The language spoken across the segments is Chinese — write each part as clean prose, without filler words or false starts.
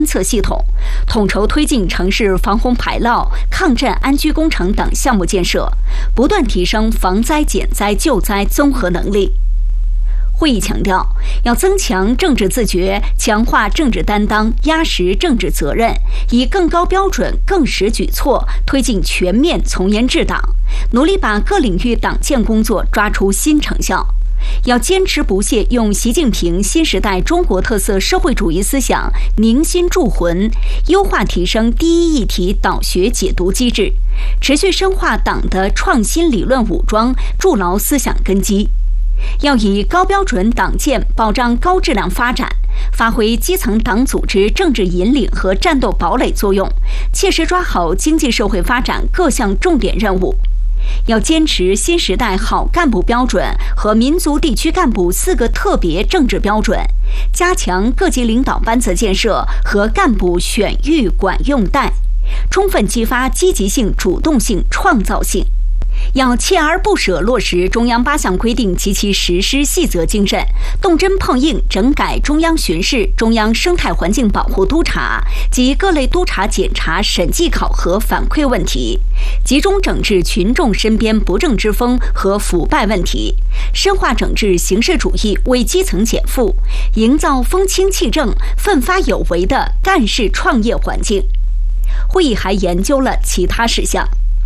测系统，统筹推进城市防洪排涝、抗震安居工程等项目建设，不断提升防灾减灾救灾综合能力。会议强调，要增强政治自觉，强化政治担当，压实政治责任，以更高标准、更实举措推进全面从严治党，努力把各领域党建工作抓出新成效。要坚持不懈用习近平新时代中国特色社会主义思想凝心铸魂，优化提升第一议题导学解读机制，持续深化党的创新理论武装，筑牢思想根基。要以高标准党建保障高质量发展，发挥基层党组织政治引领和战斗堡垒作用，切实抓好经济社会发展各项重点任务。要坚持新时代好干部标准和民族地区干部4个特别政治标准，加强各级领导班子建设和干部选育管用带，充分激发积极性、主动性、创造性。要锲而不舍落实中央8项规定及其实施细则精神，动真碰硬整改中央巡视、中央生态环境保护督察及各类督察检查、审计考核反馈问题，集中整治群众身边不正之风和腐败问题，深化整治形式主义，为基层减负，营造风清气正、奋发有为的干事创业环境。会议还研究了其他事项。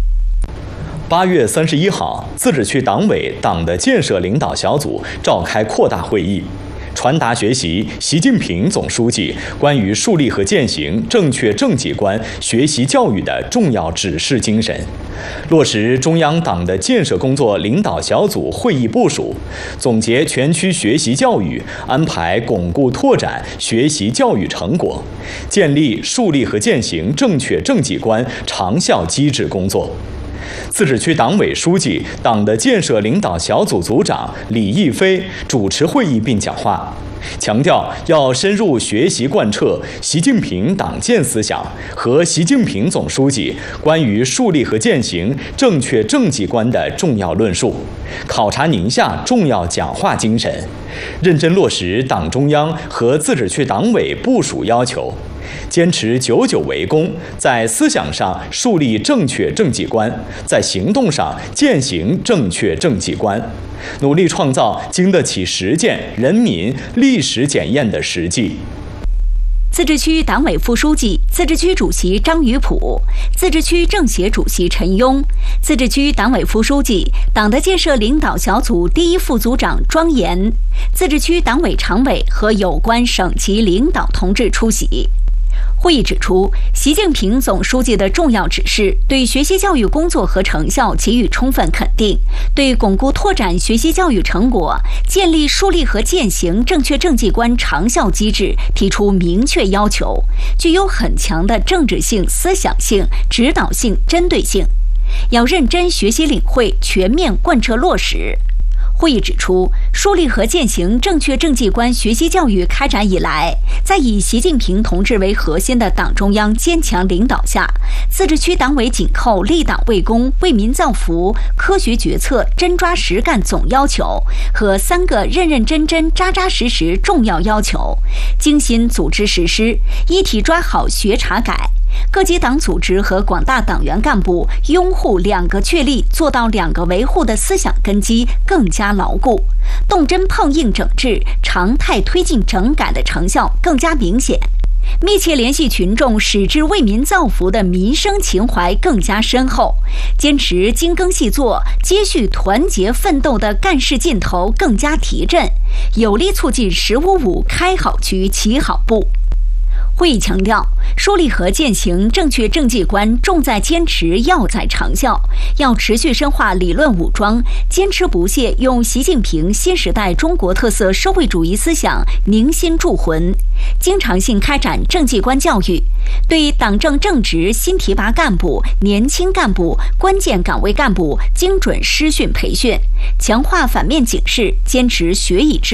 8月31号，自治区党委党的建设领导小组召开扩大会议，传达学习习近平总书记关于树立和践行正确政绩观学习教育的重要指示精神，落实中央党的建设工作领导小组会议部署，总结全区学习教育，安排巩固拓展学习教育成果，建立树立和践行正确政绩观长效机制工作。自治区党委书记、党的建设领导小组组长李毅飞主持会议并讲话，强调要深入学习贯彻习近平党建思想和习近平总书记关于树立和践行正确政绩观的重要论述，考察宁夏重要讲话精神，认真落实党中央和自治区党委部署要求，坚持久久为功，在思想上树立正确政绩观，在行动上践行正确政绩观，努力创造经得起实践、人民历史检验的实际。 自治区党委副书记、自治区主席张于普，自治区政协主席陈庸，自治区党委副书记、党的建设领导小组第一副组长庄严，自治区党委常委和有关省级领导同志出席。会议指出，习近平总书记的重要指示对学习教育工作和成效给予充分肯定，对巩固拓展学习教育成果、建立树立和践行正确政绩观长效机制提出明确要求，具有很强的政治性、思想性、指导性、针对性，要认真学习领会，全面贯彻落实。会议指出，树立和践行正确政绩观学习教育开展以来，在以习近平同志为核心的党中央坚强领导下，自治区党委紧扣立党为公、为民造福、科学决策、真抓实干总要求和3个认认真真、扎扎实实重要要求，精心组织实施，一体抓好学查改。各级党组织和广大党员干部拥护2个确立，做到2个维护的思想根基更加牢固，动真碰硬整治、常态推进整改的成效更加明显，密切联系群众矢志为民造福的民生情怀更加深厚，坚持精耕细作、接续团结奋斗的干事劲头更加提振，有力促进“1055”开好局、起好步。会议强调，树立和践行正确政绩观重在坚持，要在长效，要持续深化理论武装，坚持不懈用习近平新时代中国特色社会主义思想凝心铸魂，经常性开展政绩观教育，对党政正直新提拔干部、年轻干部、关键岗位干部精准师训培训，强化反面警示，坚持学以致用，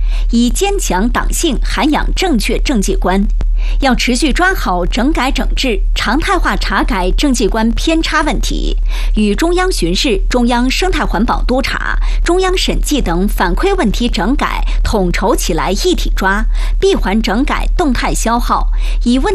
以坚强党性，涵养正确政界观。要持续抓好整改整治、常态化查改政界观偏差问题，与中央巡视、中央生态环保督察、中央审计等反馈问题整改统筹起来一体抓，闭环整改动态消耗，以问